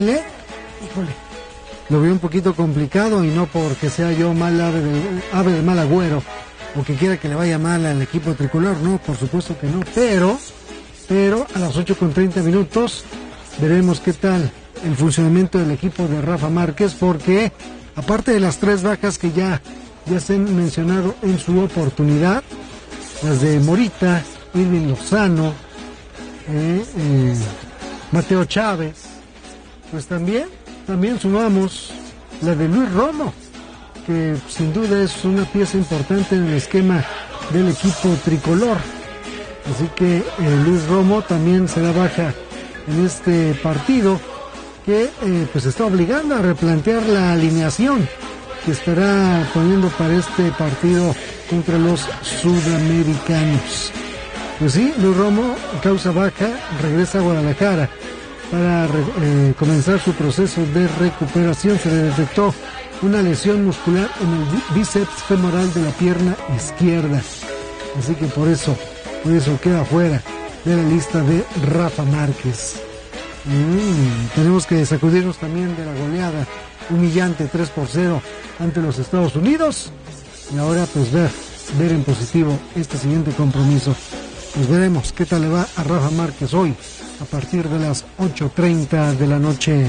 Híjole, lo veo un poquito complicado, y no porque sea yo ave de mal agüero o que quiera que le vaya mal al equipo tricolor, no, por supuesto que no, pero a las 8:30 veremos qué tal el funcionamiento del equipo de Rafa Márquez, porque aparte de las 3 bajas que ya se han mencionado en su oportunidad, las de Morita, Irving Lozano, Mateo Chávez, pues también sumamos la de Luis Romo, que sin duda es una pieza importante en el esquema del equipo tricolor. Así que Luis Romo también se da baja en este partido, que pues está obligando a replantear la alineación que estará poniendo para este partido contra los sudamericanos. Pues sí, Luis Romo causa baja, regresa a Guadalajara para comenzar su proceso de recuperación. Se le detectó una lesión muscular en el bíceps femoral de la pierna izquierda. Así que por eso queda fuera de la lista de Rafa Márquez. Tenemos que sacudirnos también de la goleada humillante 3-0 ante los Estados Unidos. Y ahora pues ver en positivo este siguiente compromiso. Pues veremos qué tal le va a Rafa Márquez hoy a partir de las 8:30 de la noche.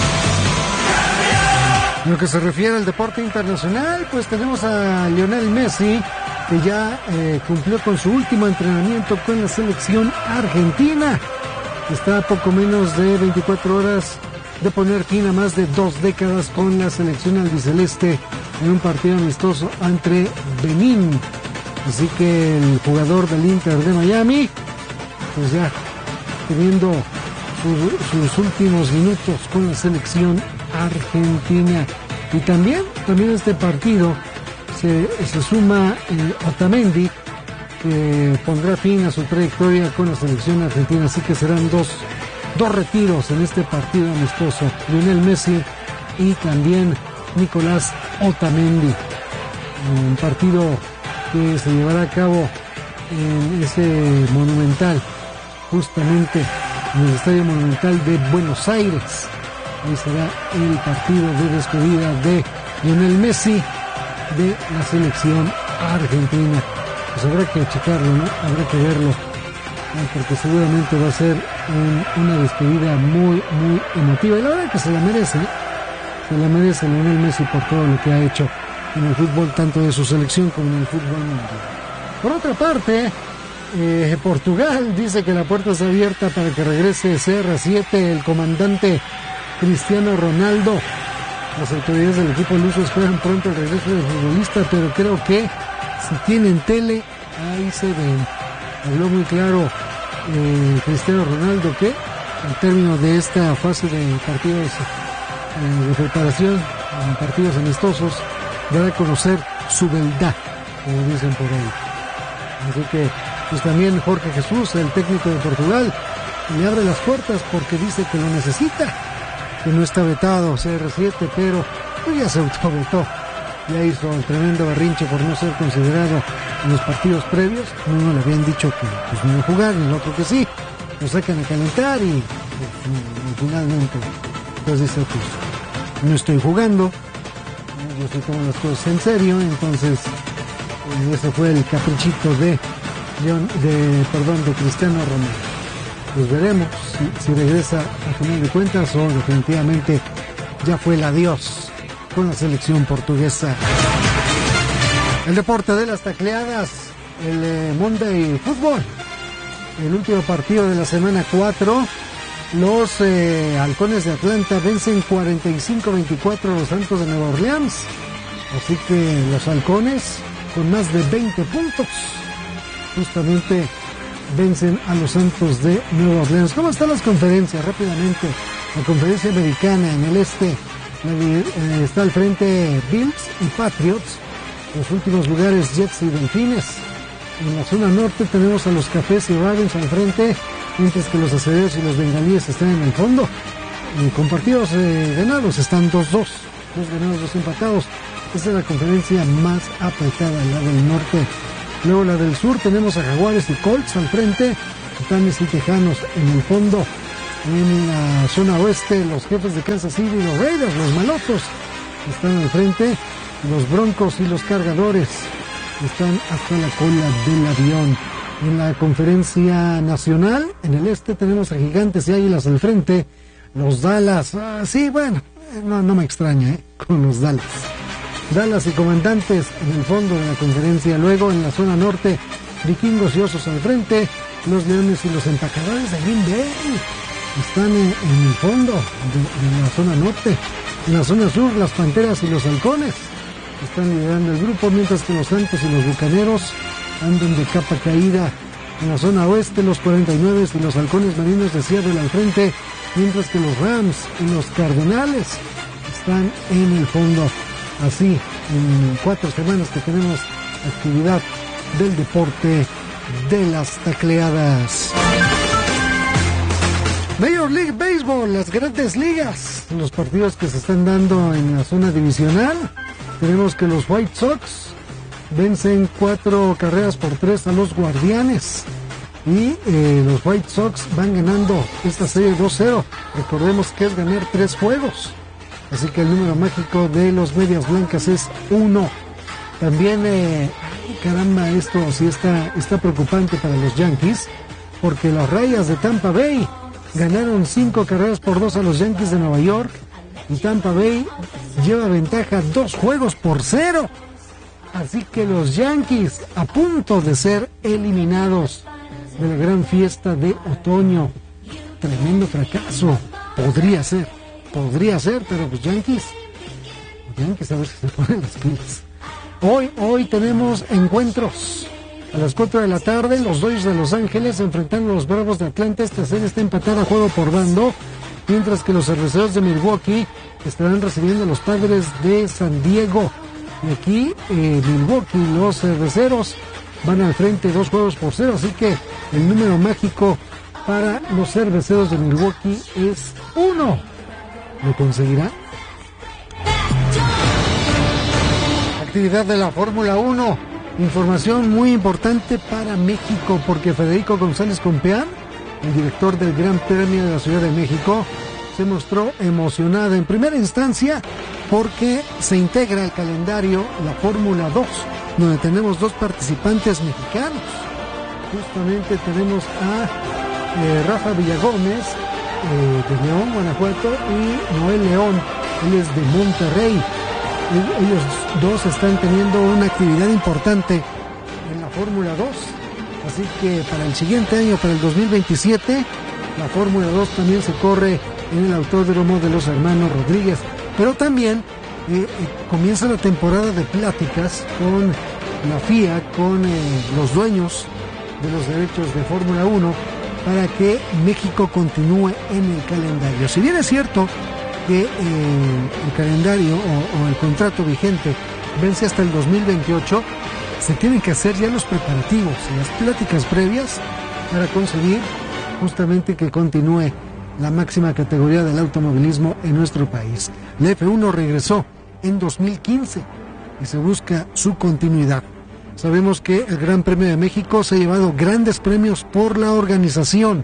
En lo que se refiere al deporte internacional, pues tenemos a Lionel Messi, que ya cumplió con su último entrenamiento con la selección argentina. Está a poco menos de 24 horas de poner fin a más de 2 décadas con la selección albiceleste en un partido amistoso ante Benín. Así que el jugador del Inter de Miami, pues ya teniendo sus últimos minutos con la selección argentina. Y también este partido se suma Otamendi, que pondrá fin a su trayectoria con la selección argentina. Así que serán dos retiros en este partido amistoso: Lionel Messi y también Nicolás Otamendi. Un partido que se llevará a cabo en ese Monumental, justamente en el Estadio Monumental de Buenos Aires. Ahí será el partido de despedida de Lionel Messi de la selección argentina. Pues habrá que checarlo, ¿no? Habrá que verlo, porque seguramente va a ser una despedida muy, muy emotiva. Y la verdad que se la merece Lionel Messi por todo lo que ha hecho en el fútbol, tanto de su selección como en el fútbol mundial. Por otra parte, Portugal dice que la puerta está abierta para que regrese CR7, el comandante Cristiano Ronaldo. Las autoridades del equipo luso esperan pronto el regreso del futbolista, pero creo que si tienen tele, ahí se ven. Habló muy claro Cristiano Ronaldo que al término de esta fase de partidos de preparación, en partidos amistosos, dará a conocer su beldad, como dicen por ahí. Así que pues también Jorge Jesús, el técnico de Portugal, le abre las puertas porque dice que lo necesita, que no está vetado CR7, pero pues ya se autovetó. Ya hizo el tremendo berrinche por no ser considerado en los partidos previos. Uno le habían dicho que pues no iba a jugar, y el otro que sí. Lo sacan a calentar y finalmente pues dice, pues no estoy jugando, yo estoy tomando las cosas en serio. Entonces ese fue el caprichito de Cristiano Ronaldo. Pues veremos si regresa a final de cuentas o definitivamente ya fue el adiós con la selección portuguesa. El deporte de las tacleadas, el Monday Football, el último partido de la semana 4. Los Halcones de Atlanta vencen 45-24 a los Santos de Nueva Orleans. Así que los Halcones, con más de 20 puntos, justamente vencen a los Santos de Nueva Orleans. ¿Cómo están las conferencias? Rápidamente, la conferencia americana en el este está al frente Bills y Patriots. Los últimos lugares, Jets y Delfines. En la zona norte tenemos a los Cafés y Ravens al frente, mientras que los Acereros y los Bengalíes están en el fondo. Con partidos ganados están 2-2, 2 ganados, 2 empatados. Esta es la conferencia más apretada, la del norte. Luego la del sur tenemos a Jaguares y Colts al frente, Titanes y Tejanos en el fondo. En la zona oeste, los Jefes de Kansas City y los Raiders, los malotos, están al frente. Los Broncos y los Cargadores están hasta la cola del avión. En la conferencia nacional, en el este, tenemos a Gigantes y Águilas al frente. Los Dallas, sí, bueno, no me extraña, con los Dallas. Dallas y Comandantes en el fondo de la conferencia. Luego, en la zona norte, Vikingos y Osos al frente. Los Leones y los Empacadores de Green Bay están en el fondo de la zona norte. En la zona sur, las Panteras y los Halcones están liderando el grupo, mientras que los Santos y los Bucaneros andan de capa caída. En la zona oeste, los 49 y los Halcones Marinos de Seattle al frente, mientras que los Rams y los Cardenales están en el fondo. Así, en 4 semanas que tenemos actividad del deporte de las tacleadas. Major League Baseball, las grandes ligas, los partidos que se están dando en la zona divisional. Tenemos que los White Sox vencen 4-3 a los Guardianes. Y los White Sox van ganando esta serie 2-0. Recordemos que es ganar 3 juegos. Así que el número mágico de los Medias Blancas es 1. También, caramba, esto sí está preocupante para los Yankees, porque las Rayas de Tampa Bay ganaron 5-2 a los Yankees de Nueva York. Y Tampa Bay lleva ventaja 2-0. Así que los Yankees a punto de ser eliminados de la gran fiesta de otoño. Tremendo fracaso. Podría ser, pero pues Yankees a ver si se ponen las pilas. Hoy tenemos encuentros. A las 4 de la tarde, los Dodgers de Los Ángeles enfrentando a los Bravos de Atlanta. Esta serie está empatada juego por bando, mientras que los Cerveceros de Milwaukee estarán recibiendo a los Padres de San Diego. Y aquí Milwaukee, los Cerveceros van al frente 2-0, así que el número mágico para los Cerveceros de Milwaukee es 1. ¿Lo conseguirá? Actividad de la Fórmula 1. Información muy importante para México, porque Federico González Compeán, el director del Gran Premio de la Ciudad de México, se mostró emocionado en primera instancia porque se integra al calendario la Fórmula 2, donde tenemos 2 participantes mexicanos. Justamente tenemos a Rafa Villagómez de León, Guanajuato, y Noel León, él es de Monterrey. Ellos dos están teniendo una actividad importante en la Fórmula 2, así que para el siguiente año, para el 2027, la Fórmula 2 también se corre en el Autódromo de los Hermanos Rodríguez, pero también comienza la temporada de pláticas con la FIA, con los dueños de los derechos de Fórmula 1, para que México continúe en el calendario. Si bien es cierto que el calendario o el contrato vigente vence hasta el 2028, se tienen que hacer ya los preparativos y las pláticas previas para conseguir justamente que continúe la máxima categoría del automovilismo en nuestro país. La F1 regresó en 2015 y se busca su continuidad. Sabemos que el Gran Premio de México se ha llevado grandes premios por la organización,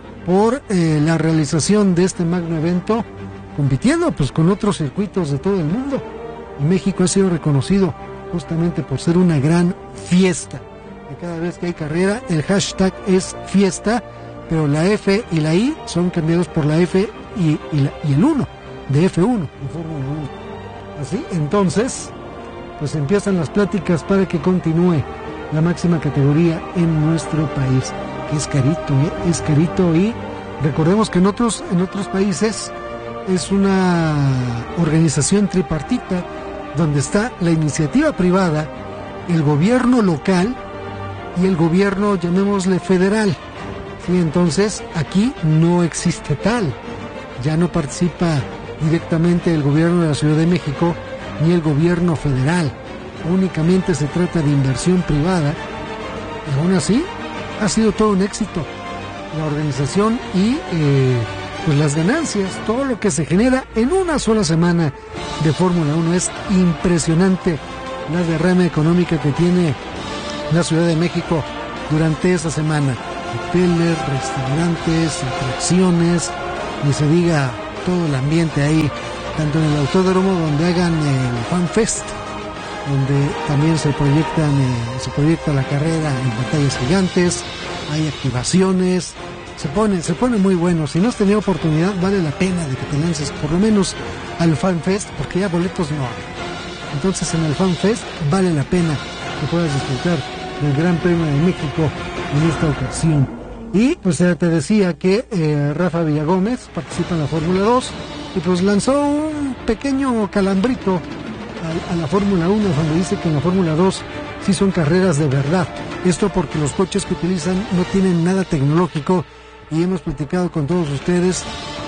por la realización de este magno evento, compitiendo pues con otros circuitos de todo el mundo. Y México ha sido reconocido justamente por ser una gran fiesta. Y cada vez que hay carrera, el hashtag es fiesta, pero la F y la I son cambiados por la F y el 1, de F1, en Fórmula 1. Así, entonces, pues empiezan las pláticas para que continúe la máxima categoría en nuestro país. Que es carito, y recordemos que en otros países es una organización tripartita donde está la iniciativa privada, el gobierno local y el gobierno, llamémosle, federal. Sí, entonces aquí no existe tal. Ya no participa directamente el gobierno de la Ciudad de México ni el gobierno federal. Únicamente se trata de inversión privada. Y aún así, ha sido todo un éxito la organización y pues las ganancias, todo lo que se genera en una sola semana de Fórmula 1. Es impresionante la derrama económica que tiene la Ciudad de México durante esa semana. hoteles, restaurantes, atracciones, ni se diga todo el ambiente ahí, tanto en el autódromo donde hagan el Fan Fest, donde también se proyecta la carrera en pantallas gigantes, hay activaciones, se pone muy bueno. Si no has tenido oportunidad, vale la pena de que te lances por lo menos al Fan Fest, porque ya boletos no hay. Entonces en el Fan Fest vale la pena que puedas disfrutar del Gran Premio de México en esta ocasión. Y pues te decía que Rafa Villagómez participa en la Fórmula 2 y pues lanzó un pequeño calambrito a la Fórmula 1 cuando dice que en la Fórmula 2 sí son carreras de verdad. Esto porque los coches que utilizan no tienen nada tecnológico, y hemos platicado con todos ustedes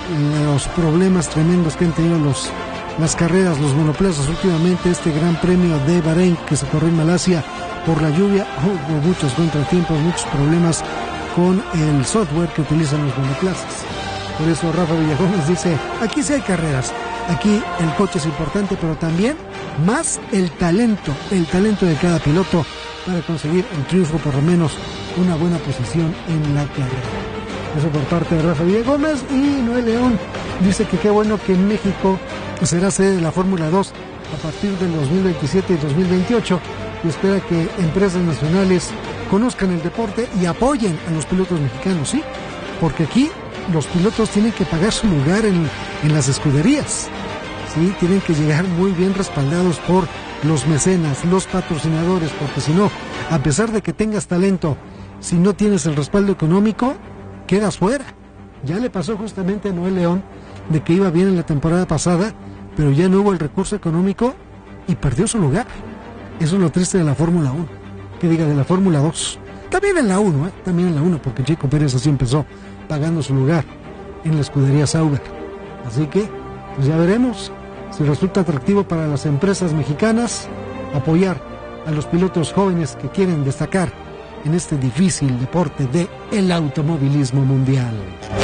los problemas tremendos que han tenido las carreras, los monoplazas últimamente. Este Gran Premio de Bahrein que se corrió en Malasia, por la lluvia hubo muchos contratiempos, muchos problemas con el software que utilizan los monoplazas. Por eso Rafa Villagómez dice, aquí sí hay carreras, aquí el coche es importante, pero también más el talento de cada piloto para conseguir el triunfo, por lo menos una buena posición en la carrera. Eso por parte de Rafa Villagómez. Y Noel León dice que qué bueno que México será sede de la Fórmula 2 a partir del 2027 y 2028, y espera que empresas nacionales conozcan el deporte y apoyen a los pilotos mexicanos, ¿sí? Porque aquí los pilotos tienen que pagar su lugar en las escuderías, ¿sí? Tienen que llegar muy bien respaldados por los mecenas, los patrocinadores, porque si no, a pesar de que tengas talento, si no tienes el respaldo económico, quedas fuera. Ya le pasó justamente a Noel León, de que iba bien en la temporada pasada, pero ya no hubo el recurso económico y perdió su lugar. Eso es lo triste de la Fórmula 1, que diga de la Fórmula 2. También en la 1, también en la 1, porque Checo Pérez así empezó, pagando su lugar en la escudería Sauber. Así que, pues ya veremos si resulta atractivo para las empresas mexicanas apoyar a los pilotos jóvenes que quieren destacar en este difícil deporte de el automovilismo mundial.